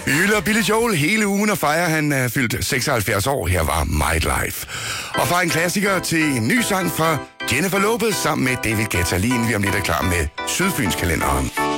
Vi hylder Billy Joel hele ugen og fejrer, han fyldt 76 år. Her var My Life. Og fra en klassiker til en ny sang fra Jennifer Lopez sammen med David Guetta. Lige inden vi om lidt er klar med Sydfynskalenderen.